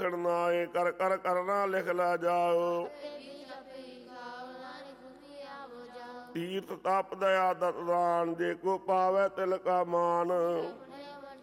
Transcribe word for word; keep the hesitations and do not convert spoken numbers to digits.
ਆਖਣ ਨਾਏ ਕਰ ਕਰ ਕਰਨਾ ਲਿਖ ਲਾ ਜਾਓ। ਤੀਰਥ ਤਪ ਦਇਆ ਦਤ ਦਾਨ ਜੇ ਕੋ ਪਾਵੈ ਤਿਲ ਕਾ ਮਾਨ।